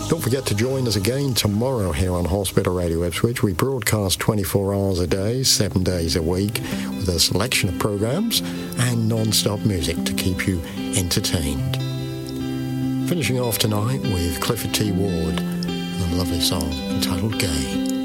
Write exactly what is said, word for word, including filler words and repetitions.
Don't forget to join us again tomorrow here on Hospital Radio Ipswich. We broadcast twenty-four hours a day, seven days a week, with a selection of programmes and non-stop music to keep you entertained. Finishing off tonight with Clifford T. Ward and a lovely song entitled Gay.